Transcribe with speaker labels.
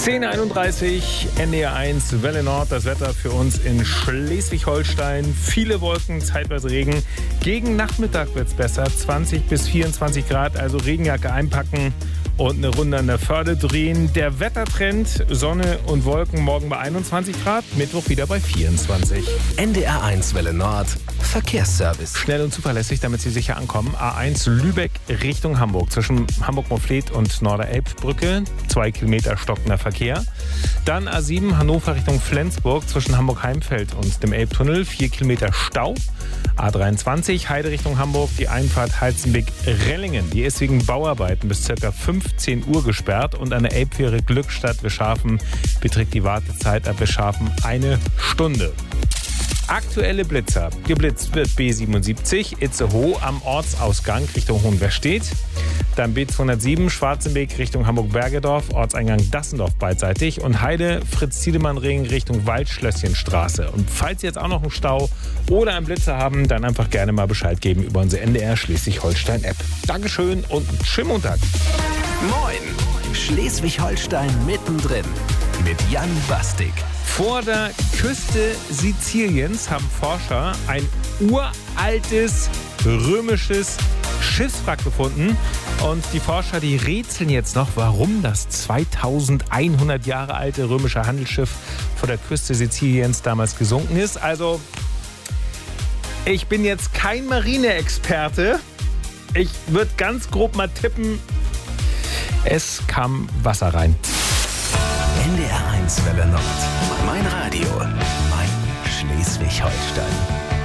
Speaker 1: 10:31 NDR 1 Welle Nord. Das Wetter für uns in Schleswig-Holstein. Viele Wolken, zeitweise Regen. Gegen Nachmittag wird es besser. 20 bis 24 Grad, also Regenjacke einpacken und eine Runde an der Förde drehen. Der Wettertrend, Sonne und Wolken morgen bei 21 Grad, Mittwoch wieder bei 24.
Speaker 2: NDR 1 Welle Nord, Verkehrsservice.
Speaker 1: Schnell und zuverlässig, damit Sie sicher ankommen. A1 Lübeck Richtung Hamburg. Zwischen Hamburg-Mofflet und Norderelbbrücke. 2 Kilometer stockender Verkehr. Dann A7 Hannover Richtung Flensburg. Zwischen Hamburg-Heimfeld und dem Elbtunnel. 4 Kilometer Stau. A23 Heide Richtung Hamburg. Die Einfahrt Heizenbeck-Rellingen. Die ist wegen Bauarbeiten bis ca. 15 Uhr gesperrt. Und an der Elbfähre Glückstadt-Wischhafen beträgt die Wartezeit ab Wischhafen 1 Stunde. Aktuelle Blitzer. Geblitzt wird B77 Itzehoe am Ortsausgang Richtung Hohenwestedt. Dann B207 Schwarzenbeek Richtung Hamburg-Bergedorf, Ortseingang Dassendorf beidseitig. Und Heide Fritz-Tiedemann-Ring Richtung Waldschlösschenstraße. Und falls Sie jetzt auch noch einen Stau oder einen Blitzer haben, dann einfach gerne mal Bescheid geben über unsere NDR Schleswig-Holstein-App. Dankeschön und einen schönen Montag.
Speaker 2: Moin! Schleswig-Holstein mittendrin mit Jan Bastik.
Speaker 1: Vor der Küste Siziliens haben Forscher ein uraltes römisches Schiffswrack gefunden. Und die Forscher, die rätseln jetzt noch, warum das 2100 Jahre alte römische Handelsschiff vor der Küste Siziliens damals gesunken ist. Also, ich bin jetzt kein Marineexperte. Ich würde ganz grob mal tippen, es kam Wasser rein.
Speaker 2: NDR 1 Welle Nord. Mein Radio. Mein Schleswig-Holstein.